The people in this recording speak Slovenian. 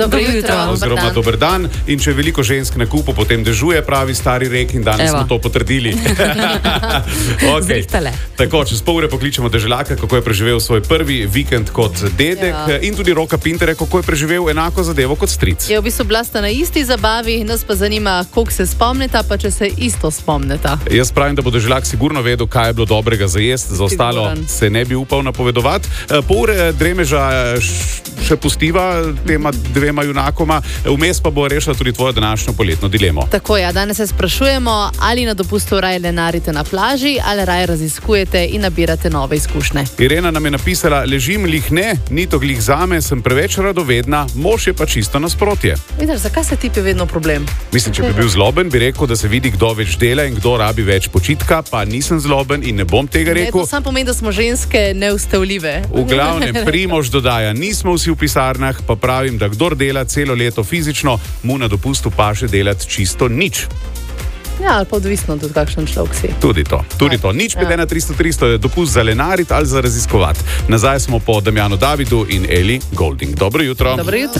Dobro jutro. Oziroma dober dan. In če je veliko žensk na kupu, potem dežuje, pravi stari rek, in danes smo to potrdili. Okay. Tako, čez pol ure pokličemo deželaka, kako je preživel svoj prvi vikend kot dedek, in tudi Roka Pinterja, kako je preživel enako zadevo kot stric. Je v bistvu bila sta na isti zabavi, nas pa zanima, koliko se spomnita, pa če se isto spomnita. Jaz pravim, da bo deželak sigurno vedel, kaj je bilo dobrega za jesti, za ostalo se ne bi upal napovedovati. Pol ure dremeža še pustiva tema dvema junakoma, vmes pa bo rešila tudi tvojo današnjo poletno dilemo. Tako je, danes se sprašujemo, ali na dopustu raje lenarite na plaži, ali raje raziskujete in nabirate nove izkušnje. Irena nam je napisala, ležim glih ne, ni to glih zame, sem preveč radovedna, mož je pa čisto nasprotje. Vidiš, zakaj se tipi vedno problem? Mislim, če bi bil zloben, bi rekel, da se vidi, kdo več dela in kdo rabi več počitka, pa nisem zloben in ne bom tega rekel. Ne, to sam pomeni, da smo ženske neustavljive. V glavnem, Primož dodaja, nismo vsi v pisarnah, pa pravim, da kdor dela celo leto fizično, mu na dopustu paše delati čisto nič. Ja, ali pa odvisno tudi kakšen človek si. Tudi to. Nič 51300 je dopust za lenarit ali za raziskovati. Nazaj smo po Damjanu Davidu in Eli Golding. Dobro jutro. Dobro jutro.